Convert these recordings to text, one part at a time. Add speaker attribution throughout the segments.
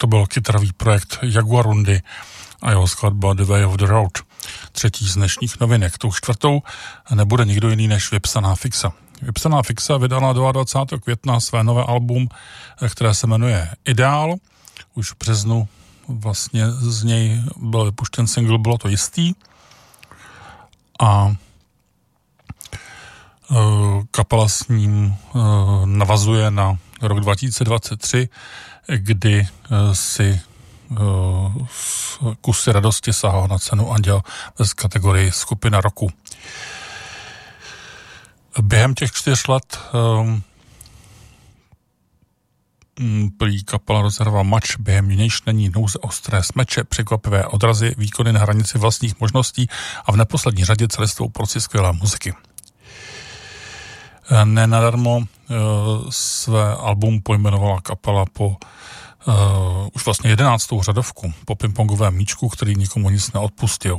Speaker 1: To byl kytarový projekt Jaguarundi a jeho skladba The Way of the Road. Třetí z dnešních novinek. Tou čtvrtou nebude nikdo jiný než Vypsaná Fixa. Vypsaná Fixa vydala 22. května své nové album, které se jmenuje Ideál. Už v březnu vlastně z něj byl vypuštěn single, bylo to jistý. A kapela s ním navazuje na rok 2023, kdy si Kusy radosti sahal na cenu Anděl v kategorii skupina roku. Během těch 4 let prý kapela rozehrávala mač, během nějž není nouze, ostré smeče, překvapivé odrazy, výkony na hranici vlastních možností a v neposlední řadě celistvou porci skvělé muziky. Nenadarmo své album pojmenovala kapela po už vlastně 11. řadovku po pingpongovém míčku, který nikomu nic neodpustil.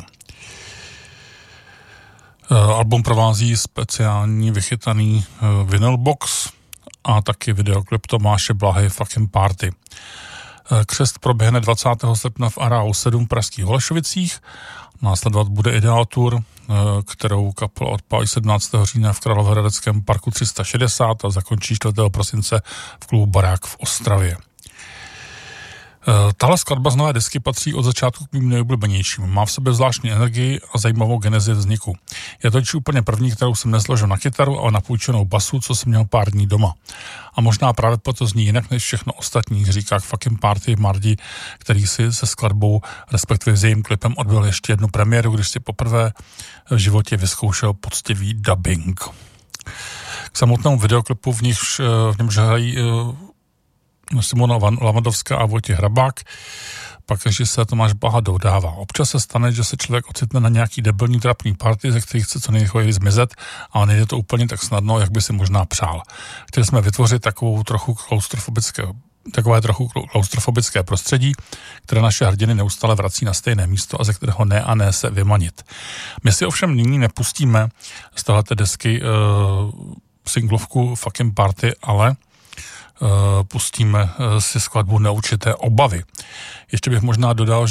Speaker 1: Album provází speciální vychytaný vinyl box a taky videoklip Tomáše Blahy Fucking Party. Křest proběhne 20. srpna v Areálu 7 v pražských Holešovicích. Následovat bude Ideál Tour, kterou kapela odpálí 17. října v Královéhradeckém parku 360 a zakončí 4. prosince v klubu Barák v Ostravě. Tahle skladba z nové desky patří od začátku k mým nejoblíbenějším. Má v sobě zvláštní energii a zajímavou genezi vzniku. Je to úplně první, kterou jsem nesložil na kytaru a na půjčenou basu, co jsem měl pár dní doma. A možná právě proto zní jinak než všechno ostatní, říká Fucking Party Mardi, který si se skladbou, respektive s jejím klipem odbyl ještě jednu premiéru, když si poprvé v životě vyzkoušel poctivý dubbing. K samotnému videoklipu v němž hrají Simona Lavadovská a Vojtěch Hrabák, pak režisér Tomáš Blaha dodává. Občas se stane, že se člověk ocitne na nějaký debilní trapný party, ze kterých chce co nejrychleji zmizet, ale nejde to úplně tak snadno, jak by si možná přál. Chtěli jsme vytvořit takové trochu klaustrofobické prostředí, které naše hrdiny neustále vrací na stejné místo a ze kterého ne se vymanit. My si ovšem nyní nepustíme z téhleté desky singlovku Fucking Party, ale pustíme si skladbu Neurčité obavy. Ještě bych možná dodal,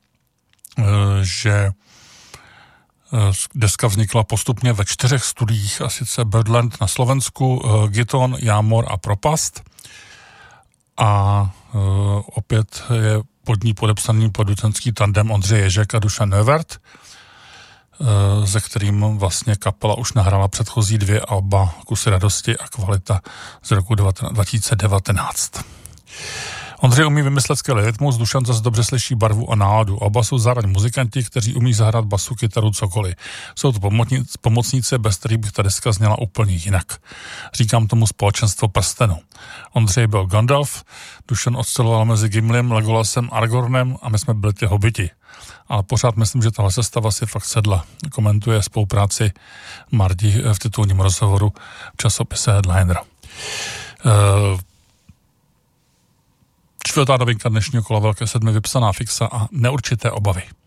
Speaker 1: že deska vznikla postupně ve 4 studiích, a sice Birdland na Slovensku, Giton, Jámor a Propast. A opět je pod ní podepsaný producentský tandem Ondřej Ježek a Dušan Neuvert, se kterým vlastně kapela už nahrála předchozí 2 alba Kusy radosti a Kvalita z roku 2019. Ondřej umí vymyslet skvělý rytmus, Dušan zase dobře slyší barvu a náladu. Oba jsou zároveň muzikanti, kteří umí zahrát basu, kytaru, cokoliv. Jsou to pomocníci, bez kterých bych ta deska zněla úplně jinak. Říkám tomu společenstvo prstenu. Ondřej byl Gandalf, Dušan osciloval mezi Gimlim, Legolasem, Aragornem a my jsme byli ty hobiti. Ale pořád myslím, že tahle sestava si fakt sedla. Komentuje spolupráci Mardi v titulním rozhovoru v časopise Headliner. 4. novinka dnešního kola Velké sedmi, Vypsaná Fixa a Neurčité obavy.